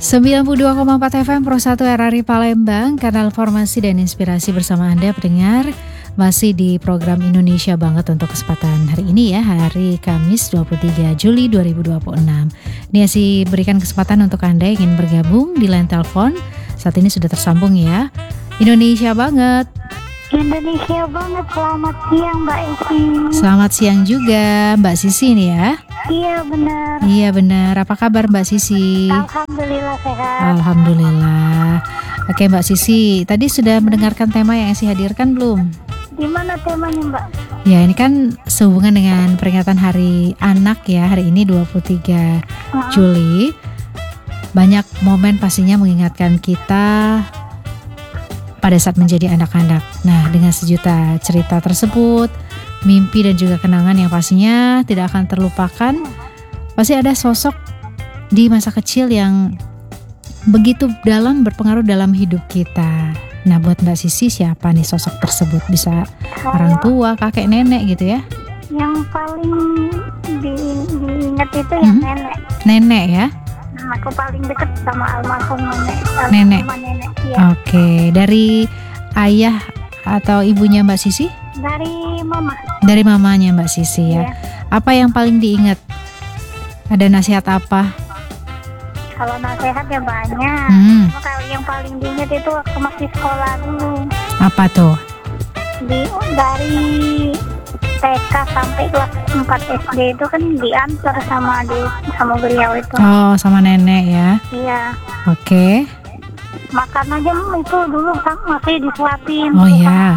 92,4 FM Pro 1 RRI Palembang, kanal formasi dan inspirasi bersama Anda pendengar. Masih di program Indonesia Banget untuk kesempatan hari ini ya, hari Kamis 23 Juli 2026. Ini sih berikan kesempatan untuk Anda yang ingin bergabung di line telepon. Saat ini sudah tersambung ya. Indonesia Banget. Indonesia Banget, selamat siang Mbak Esi. Selamat siang juga Mbak Sisi nih ya. Iya benar. Iya benar. Apa kabar Mbak Sisi? Alhamdulillah sehat. Alhamdulillah. Oke Mbak Sisi, tadi sudah mendengarkan tema yang Esi hadirkan belum? Gimana temanya Mbak? Ya ini kan sehubungan dengan peringatan Hari Anak ya, hari ini 23 Juli. Banyak momen pastinya mengingatkan kita pada saat menjadi anak-anak. Nah, dengan sejuta cerita tersebut, mimpi dan juga kenangan yang pastinya tidak akan terlupakan, pasti ada sosok di masa kecil yang begitu dalam berpengaruh dalam hidup kita. Nah, buat Mbak Sisi siapa nih sosok tersebut? Bisa orang tua, kakek, nenek gitu ya? Yang paling diingat itu yang nenek. Nenek ya? Nah, aku paling dekat sama almarhum Nenek. Sama nenek ya. Oke, dari ayah atau ibunya Mbak Sisi? Dari mama. Dari mamanya Mbak Sisi ya. Apa yang paling diingat? Ada nasihat apa? Kalau nasihat ya banyak. Cuma kalau yang paling diingat itu waktu masih sekolah dulu. Apa tuh? Dari TK sampai kelas 4 SD itu kan diantar sama beliau itu. Oh, sama nenek ya. Iya. Oke. Makan aja itu dulu masih disuapin. Oh ya.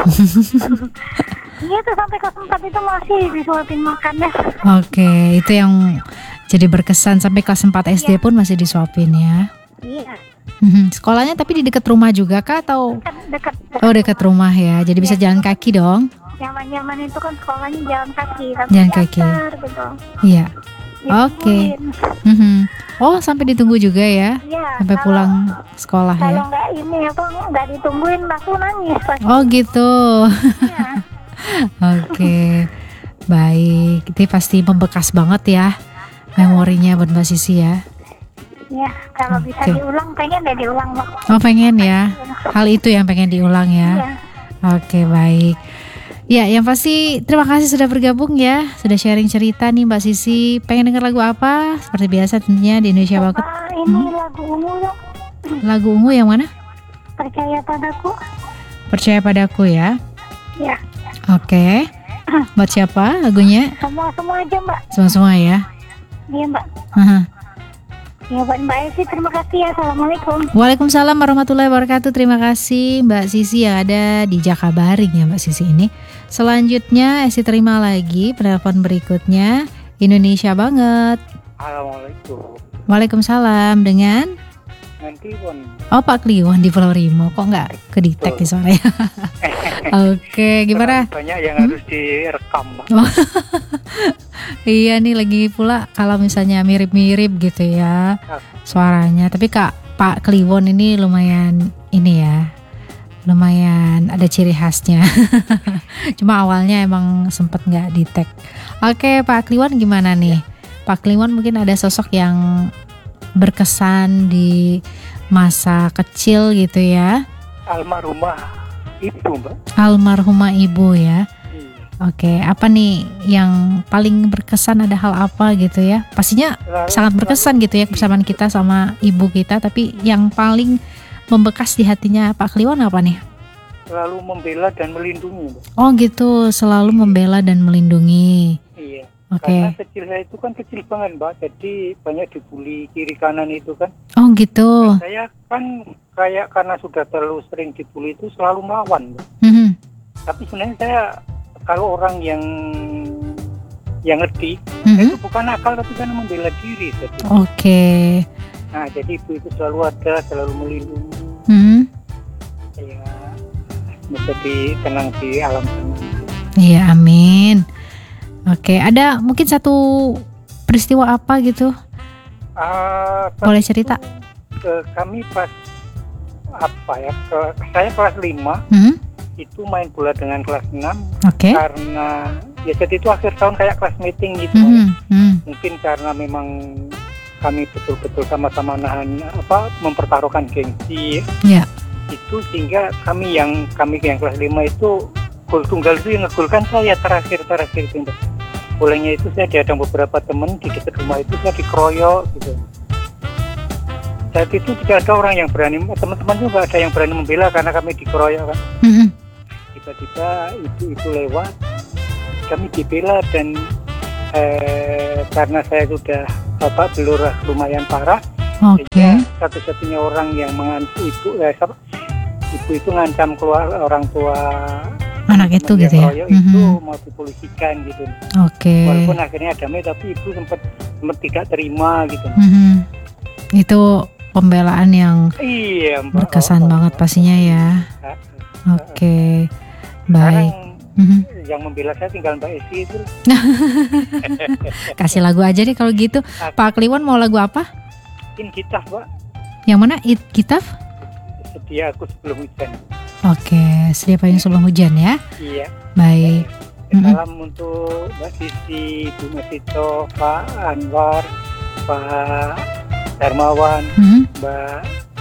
Iya tuh sampai kelas 4 itu masih disuapin makannya. Oke, itu yang jadi berkesan sampai kelas 4 SD pun masih disuapin ya. Iya. Sekolahnya tapi di dekat rumah juga kah atau? Dekat. Oh, dekat rumah ya. Jadi bisa jalan kaki dong. Zaman itu kan sekolahnya jalan kaki. Jalan kaki. Gitu. Iya. Oke. Oh, sampai ditunggu juga ya? Iya. Sampai pulang sekolah ya? Kalau nggak ditungguin langsung nangis. Oh gitu. Iya. Oke. Baik. Itu pasti membekas banget ya memorinya buat Mbak Sisi ya. Ya, kalau bisa diulang pengen deh diulang. Oh pengen ya. Hal itu yang pengen diulang ya. Iya. Oke baik. Ya yang pasti terima kasih sudah bergabung ya. Sudah sharing cerita nih Mbak Sisi. Pengen denger lagu apa? Seperti biasa tentunya di Indonesia Banget. Ini lagu ungu ya. Lagu ungu yang mana? Percaya padaku. Percaya padaku ya. Ya. Oke. Buat siapa lagunya? Semua aja Mbak. Semua ya. Iya Mbak. Ya buat Mbak Esi terima kasih ya. Assalamualaikum. Waalaikumsalam warahmatullahi wabarakatuh. Terima kasih Mbak Sisi yang ada di Jakabaring ya Mbak Sisi ini. Selanjutnya Esi terima lagi penelpon berikutnya. Indonesia Banget. Assalamualaikum. Waalaikumsalam, dengan Kliwon. Oh Pak Kliwon di Pulau Rimo. Kok nggak kedetek di suaranya? Oke, gimana? Banyak yang harus direkam. Iya nih lagi pula kalau misalnya mirip-mirip gitu ya suaranya. Tapi Pak Kliwon ini lumayan ini ya, lumayan ada ciri khasnya. Cuma awalnya emang sempet nggak di-tag. Oke Pak Kliwon gimana nih? Pak Kliwon mungkin ada sosok yang berkesan di masa kecil gitu ya. Almarhumah ibu Mbak. Almarhumah ibu ya. Oke, apa nih yang paling berkesan, ada hal apa gitu ya? Pastinya sangat berkesan gitu ya kebersamaan kita sama ibu kita. Tapi yang paling membekas di hatinya Pak Kliwon apa nih? Selalu membela dan melindungi Mbak. Oh gitu, selalu membela dan melindungi. Iya. Oke. Karena kecil saya itu kan kecil banget Mbak. Jadi banyak dibully kiri kanan itu kan. Oh gitu. Nah, saya kan kayak karena sudah terlalu sering dibully itu selalu melawan Mbak. Tapi sebenarnya saya kalau orang yang ngerti, itu bukan akal tapi kan membela diri. Oke. Nah jadi ibu itu selalu ada, selalu melindungi. Ya, bisa tenang di alam sana. Iya, amin. Oke, ada mungkin satu peristiwa apa gitu? Boleh cerita? Kami pas saya kelas 5. Itu main bola dengan kelas 6. Karena ya jadi itu akhir tahun kayak kelas meeting gitu. Mungkin karena memang kami betul-betul sama-sama mempertaruhkan gengsi. Ya. Itu sehingga kami yang kelas 5 itu gol tunggal itu yang ngegolkan saya terakhir itu. Bolehnya itu saya dihadang beberapa teman di dekat rumah itu, saya dikeroyok gitu. Saat itu tidak ada orang yang berani, teman-teman juga ada yang berani membela karena kami dikeroyok kan. Tiba-tiba itu lewat, kami dibela dan karena saya sudah belur lumayan parah. Oke. Satu-satunya orang yang mengancam ibu itu ngancam keluar orang tua anak itu gitu ya. Itu mau dipolisikan gitu. Oke. Walaupun akhirnya damai, tapi ibu sempat tidak terima gitu. Itu pembelaan yang berkesan banget pastinya ya. Oke. Baik. Yang membela saya tinggal Mbak Esi itu. Kasih lagu aja deh kalau gitu. Pak Kliwon mau lagu apa? Kitaf, Pak. Yang mana? Kitaf? Sedia aku sebelum hujan. Oke, sedia payung sebelum hujan ya. Iya. Baik. Salam untuk Mbak Sisi, Bu Mesito, Pak Anwar, Pak Darmawan, Mbak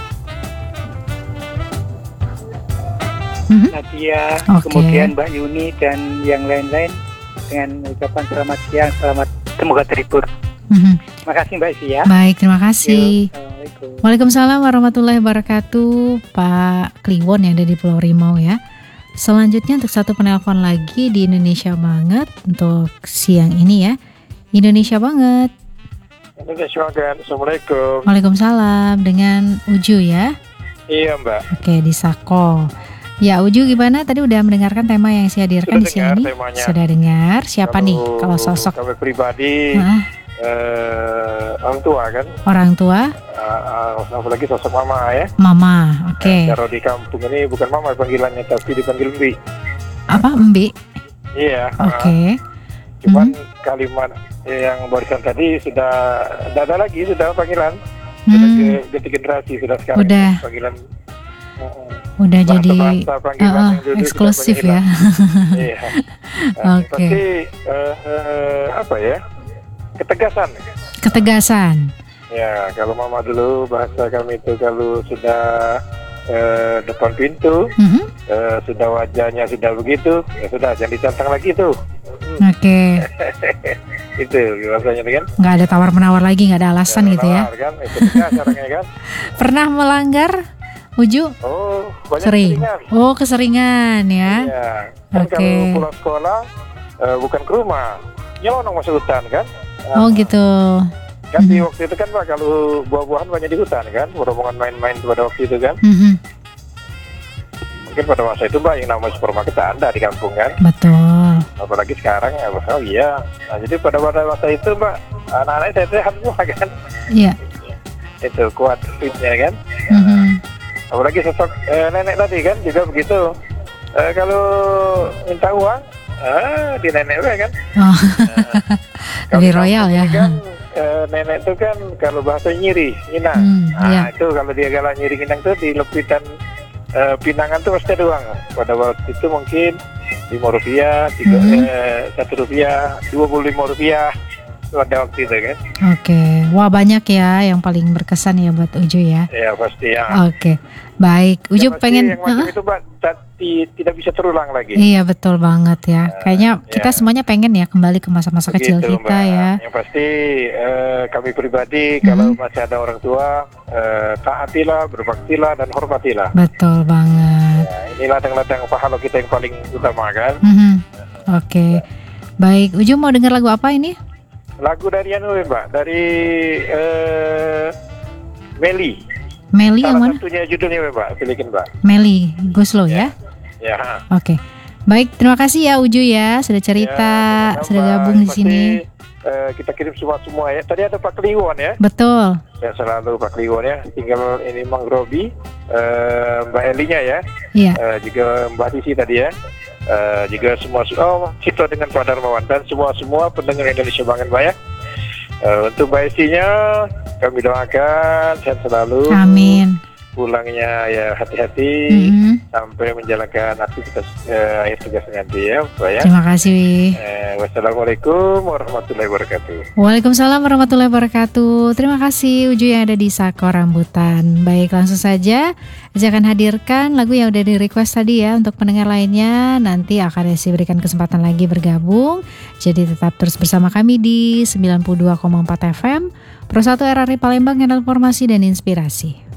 Nadia, kemudian Mbak Yuni dan yang lain-lain dengan ucapan selamat siang, semoga terhibur. Terima kasih Mbak Isi ya. Baik, terima kasih. Waalaikumsalam warahmatullahi wabarakatuh, Pak Kliwon yang ada di Pulau Rimau ya. Selanjutnya untuk satu penelpon lagi di Indonesia Banget untuk siang ini ya. Indonesia Banget. Indonesia Banget. Assalamualaikum. Waalaikumsalam, dengan Uju ya. Iya Mbak. Oke, di Sako. Ya Uju, gimana? Tadi udah mendengarkan tema yang saya hadirkan di sini? Sudah dengar. Siapa nih kalau sosok? Kami pribadi, orang tua kan. Orang tua. Apalagi sosok mama ya. Mama, oke. Kalau di kampung ini bukan mama panggilannya, tapi dipanggil Mbi. Apa, Mbi? Iya. Oke. Cuman kalimat yang barusan tadi sudah tidak ada lagi, sudah panggilan. Sudah ganti generasi sudah sekarang. Udah. Panggilan. Udah jadi eksklusif ya. Iya. Oke. Pasti apa ya? Ketegasan. Ya, kalau mama dulu bahasa kami itu kalau sudah depan pintu, sudah wajahnya sudah begitu, ya sudah jangan ditantang lagi tuh. Oke. Itu bahasanya kan. Nggak ada tawar menawar lagi, nggak ada alasan gitu ya. Kan? Itu caranya kan. Pernah melanggar, Uju? Oh, banyak sering. Keseringan. Oh, keseringan ya. Iya. Kan kalau pulang sekolah bukan ke rumah, nyelonong masuk hutan kan. Oh gitu. Kan di waktu itu kan Pak, kalau buah-buahan banyak di hutan kan, rombongan main-main pada waktu itu kan. Mungkin pada masa itu Mbak yang namanya supermarket ada di kampung kan. Betul. Apalagi sekarang ya, oh iya. Nah, jadi pada masa itu Mbak, anak-anak sehat semua kan. Iya. Itu kuat fitnya kan. Apalagi sosok nenek tadi kan juga begitu. Kalau minta uang, di nenek kan. Oh. Lebih royal ya. Kan, nenek itu kan kalau bahasa nyiri, nginang. Itu kalau dia galak nyiri nginang tuh di lepitan pinangan tuh pasti ada uang. Pada waktu itu mungkin Rp5, Rp1, Rp25 pada waktu itu kan. Oke, wah banyak ya yang paling berkesan ya buat Uju ya. Ya pasti ya. Oke, baik. Uju pengen. Yang macam itu Pak tidak bisa terulang lagi. Iya betul banget ya. Kayaknya kita semuanya pengen ya kembali ke masa-masa kecil kita Mbak. Ya. Yang pasti kami pribadi kalau masih ada orang tua taatilah, berbaktilah dan hormatilah. Betul banget. Ya, ini ladang-ladang pahala kita yang paling utama kan. Oke. Baik, Uju mau dengar lagu apa ini? Lagu dari Mbak, dari Meli. Meli yang mana? Satunya judulnya Mbak, pilihkan Mbak. Meli Guslo ya? Ya. Oke. Baik, terima kasih ya Uju ya sudah cerita, sudah gabung di sini. Kita kirim semua ya. Tadi ada Pak Kliwon ya. Betul. Ya selalu Pak Kliwon ya. Tinggal ini Mang Robi, Mbak Elinya ya. Iya. Juga Mbak Sisi tadi ya. Juga semua Cito dengan Pak Darmawan dan semua pendengar Indonesia Banget Mbak ya. Untuk Mbak Esinya kami doakan sehat selalu. Amin. pulangnya ya hati-hati sampai menjalankan aktivitas akhir tugas nanti ya Pak ya. Terima kasih. Wassalamualaikum warahmatullahi wabarakatuh. Waalaikumsalam warahmatullahi wabarakatuh. Terima kasih Uju yang ada di Sako Rambutan. Baik, langsung saja saya akan hadirkan lagu yang udah di request tadi ya. Untuk pendengar lainnya nanti akan Desi berikan kesempatan lagi bergabung. Jadi tetap terus bersama kami di 92,4 FM Pro 1 RRI Palembang, Informasi dan Inspirasi.